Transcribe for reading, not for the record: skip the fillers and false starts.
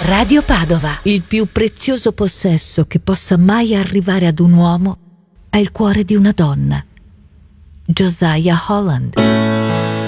Radio Padova. Il più prezioso possesso che possa mai arrivare ad un uomo è il cuore di una donna. Josiah Holland.